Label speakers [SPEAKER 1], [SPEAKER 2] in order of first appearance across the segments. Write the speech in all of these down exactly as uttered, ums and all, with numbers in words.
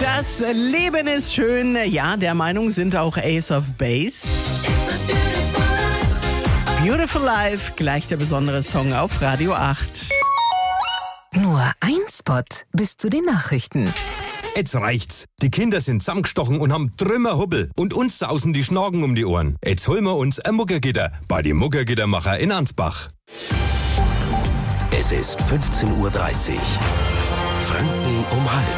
[SPEAKER 1] Das Leben ist schön. Ja, der Meinung sind auch Ace of Base. Beautiful Life, gleich der besondere Song auf Radio acht.
[SPEAKER 2] Nur ein Spot bis zu den Nachrichten.
[SPEAKER 3] Jetzt reicht's. Die Kinder sind zusammengestochen und haben drümmer Hubbel. Und uns sausen die Schnagen um die Ohren. Jetzt holen wir uns ein Muckergitter bei die Muckergittermacher in Ansbach.
[SPEAKER 4] Es ist fünfzehn Uhr dreißig. Franken um halb.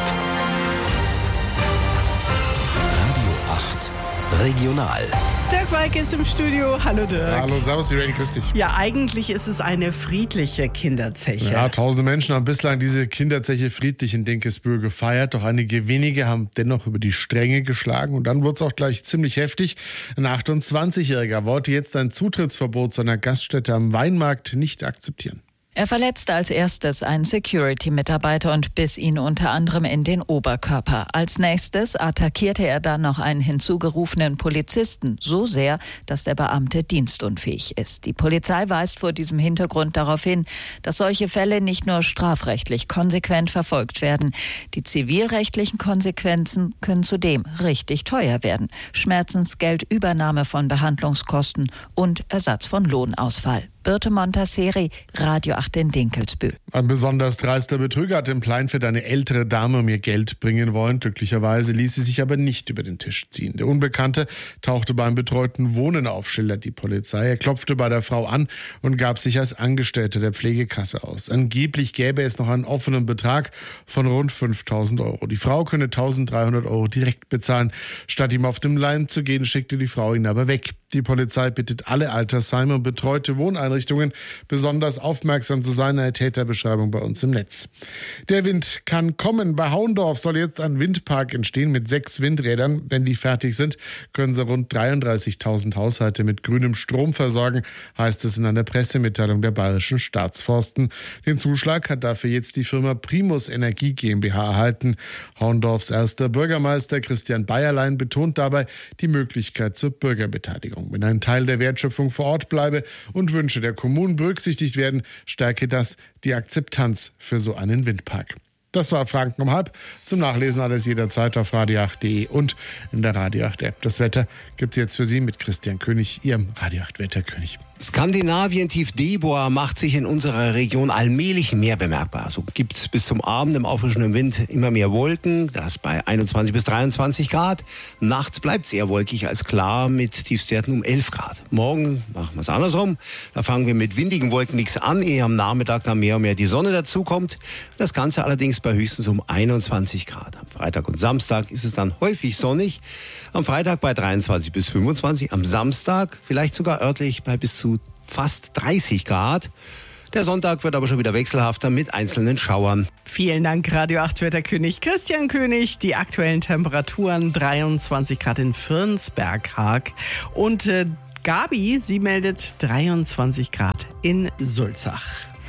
[SPEAKER 4] Radio acht Regional.
[SPEAKER 1] Dirk Walk ist im Studio. Hallo Dirk.
[SPEAKER 5] Hallo, servus, die Ready, grüß dich.
[SPEAKER 1] Ja, eigentlich ist es eine friedliche Kinderzeche.
[SPEAKER 5] Ja, tausende Menschen haben bislang diese Kinderzeche friedlich in Dinkelsbühl gefeiert. Doch einige wenige haben dennoch über die Stränge geschlagen. Und dann wurde es auch gleich ziemlich heftig. Ein achtundzwanzigjähriger wollte jetzt ein Zutrittsverbot seiner Gaststätte am Weinmarkt nicht akzeptieren.
[SPEAKER 6] Er verletzte als erstes einen Security-Mitarbeiter und biss ihn unter anderem in den Oberkörper. Als nächstes attackierte er dann noch einen hinzugerufenen Polizisten, so sehr, dass der Beamte dienstunfähig ist. Die Polizei weist vor diesem Hintergrund darauf hin, dass solche Fälle nicht nur strafrechtlich konsequent verfolgt werden. Die zivilrechtlichen Konsequenzen können zudem richtig teuer werden. Schmerzensgeld, Übernahme von Behandlungskosten und Ersatz von Lohnausfall. Birte Montasseri, Radio acht in Dinkelsbühl.
[SPEAKER 5] Ein besonders dreister Betrüger hat in Pleinfeld eine ältere Dame um ihr Geld bringen wollen. Glücklicherweise ließ sie sich aber nicht über den Tisch ziehen. Der Unbekannte tauchte beim betreuten Wohnen auf, schildert die Polizei. Er klopfte bei der Frau an und gab sich als Angestellter der Pflegekasse aus. Angeblich gäbe es noch einen offenen Betrag von rund fünftausend Euro. Die Frau könne eintausenddreihundert Euro direkt bezahlen. Statt ihm auf den Leim zu gehen, schickte die Frau ihn aber weg. Die Polizei bittet alle Altersheime und betreute Wohneinrichtungen, besonders aufmerksam zu sein. Eine Täterbeschreibung bei uns im Netz. Der Wind kann kommen. Bei Hauendorf soll jetzt ein Windpark entstehen mit sechs Windrädern. Wenn die fertig sind, können sie rund dreiunddreißigtausend Haushalte mit grünem Strom versorgen, heißt es in einer Pressemitteilung der Bayerischen Staatsforsten. Den Zuschlag hat dafür jetzt die Firma Primus Energie GmbH erhalten. Hauendorfs erster Bürgermeister Christian Bayerlein betont dabei die Möglichkeit zur Bürgerbeteiligung. Wenn ein Teil der Wertschöpfung vor Ort bleibe und Wünsche der Kommunen berücksichtigt werden, stärke das die Akzeptanz für so einen Windpark. Das war Franken um halb. Zum Nachlesen alles jederzeit auf radio acht punkt de und in der Radio acht App. Das Wetter gibt es jetzt für Sie mit Christian König, Ihrem Radio acht Wetterkönig.
[SPEAKER 4] Skandinavien-Tief Debora macht sich in unserer Region allmählich mehr bemerkbar. So gibt es bis zum Abend im auffrischenden Wind immer mehr Wolken, das bei einundzwanzig bis dreiundzwanzig Grad. Nachts bleibt es eher wolkig als klar mit Tiefstwerten um elf Grad. Morgen machen wir es andersrum. Da fangen wir mit windigen Wolkenmix an, ehe am Nachmittag dann mehr und mehr die Sonne dazukommt. Das Ganze allerdings bei höchstens um einundzwanzig Grad. Am Freitag und Samstag ist es dann häufig sonnig. Am Freitag bei dreiundzwanzig bis fünfundzwanzig, am Samstag vielleicht sogar örtlich bei bis zu fast dreißig Grad. Der Sonntag wird aber schon wieder wechselhafter mit einzelnen Schauern.
[SPEAKER 1] Vielen Dank, Radio acht Wetterkönig Christian König. Die aktuellen Temperaturen dreiundzwanzig Grad in Virnsberg-Haag. Und äh, Gabi, sie meldet dreiundzwanzig Grad in Sulzach.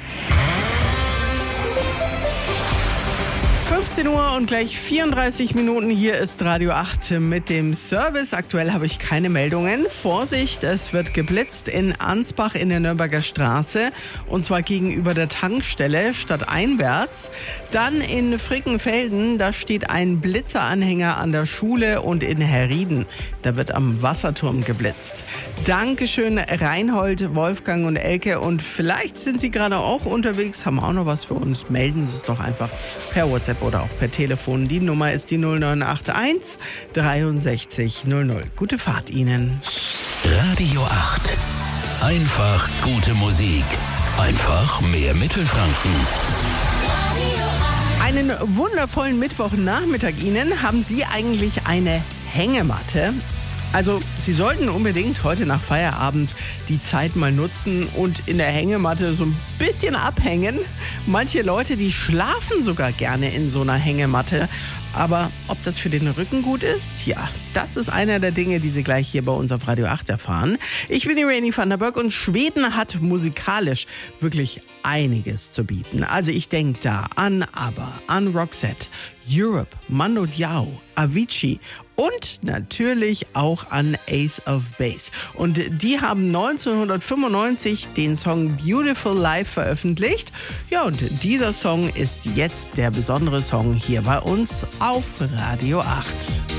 [SPEAKER 1] fünfzehn Uhr und gleich vierunddreißig Minuten. Hier ist Radio acht mit dem Service. Aktuell habe ich keine Meldungen. Vorsicht, es wird geblitzt in Ansbach in der Nürnberger Straße. Und zwar gegenüber der Tankstelle stadteinwärts. Dann in Frickenfelden, da steht ein Blitzeranhänger an der Schule. Und in Herrieden, da wird am Wasserturm geblitzt. Dankeschön Reinhold, Wolfgang und Elke. Und vielleicht sind Sie gerade auch unterwegs, haben auch noch was für uns. Melden Sie es doch einfach per WhatsApp oder auch per Telefon. Die Nummer ist die null neun acht eins dreiundsechzig null null. Gute Fahrt Ihnen.
[SPEAKER 4] Radio acht. Einfach gute Musik. Einfach mehr Mittelfranken.
[SPEAKER 1] Einen wundervollen Mittwochnachmittag Ihnen. Haben Sie eigentlich eine Hängematte? Also, Sie sollten unbedingt heute nach Feierabend die Zeit mal nutzen und in der Hängematte so ein bisschen abhängen. Manche Leute, die schlafen sogar gerne in so einer Hängematte. Aber ob das für den Rücken gut ist? Ja, das ist einer der Dinge, die Sie gleich hier bei uns auf Radio acht erfahren. Ich bin die Rainy van der Berg und Schweden hat musikalisch wirklich einiges zu bieten. Also ich denke da an ABBA, an Roxette, Europe, Mando Diao, Avicii und natürlich auch an Ace of Base. Und die haben neunzehnhundertfünfundneunzig den Song Beautiful Life veröffentlicht. Ja, und dieser Song ist jetzt der besondere Song hier bei uns auf Radio acht.